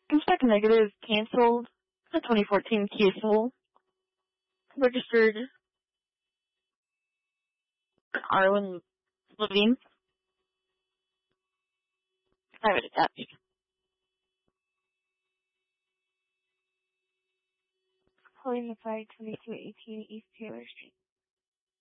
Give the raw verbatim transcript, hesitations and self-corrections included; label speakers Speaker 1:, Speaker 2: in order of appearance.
Speaker 1: Inspect negative, canceled. The twenty fourteen Kia Soul. Registered Arlen Levine. Private attached.
Speaker 2: Pulling the flight twenty-two eighteen East Taylor Street.